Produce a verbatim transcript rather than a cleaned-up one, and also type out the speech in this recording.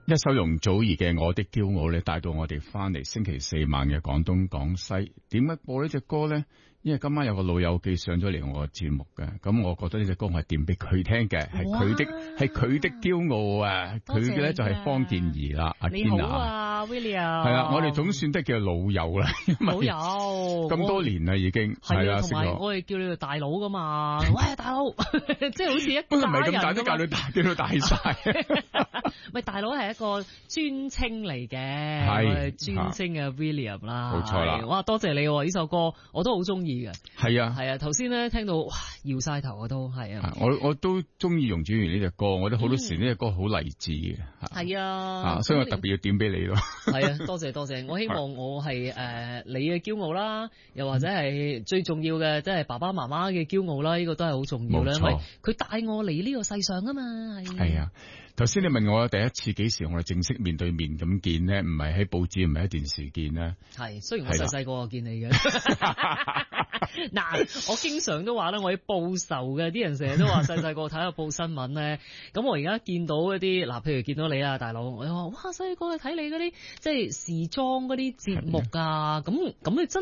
一首容祖兒嘅《我的驕傲》咧，帶到我哋翻嚟星期四晚嘅廣東廣西。點解播呢隻歌咧？因為今晚有個老友記上咗嚟我嘅節目嘅，咁我覺得呢隻歌我係點俾佢聽嘅，係佢的係佢的驕傲啊！佢嘅咧就係方健儀啦，阿你好啊 William， 係啦，我哋總算得叫老友啦， 老友咁多年啦已經係啊，同埋我哋叫你做大佬噶嘛，喂大佬，即係好似一家人唔係咁大都教到大，叫到大晒。 咪大佬係一個尊稱嚟嘅， 係尊稱嘅 William 啦， 冇錯啦。 哇，多謝你呢首歌，我都好中意嘅。 係啊， 係啊，頭先咧聽到哇搖晒頭我都係啊， 我我都中意容祖兒呢隻歌，我覺得好多時呢隻歌好勵志嘅。 係啊， 啊，所以我特別要點俾你咯。 係啊，多謝多謝，我希望我係誒、呃、你嘅驕傲啦，又或者係最重要嘅，即係爸爸媽媽嘅驕傲啦，呢、這個都係好重要啦，因為佢帶我嚟呢個世上啊嘛。 係啊，頭先你問我第一次幾時我哋正式面對面咁見呢？唔係喺報紙，唔係喺電視見呢？係， 雖然我細細個就見你嘅。嗱，我經常都話咧，我要報仇嘅，啲人成日都話細細個睇下報新聞咧。咁我而家見到一啲嗱，譬如見到你啊，大佬，我話哇，細個去睇你嗰啲即係時裝嗰啲節目啊，咁咁你真。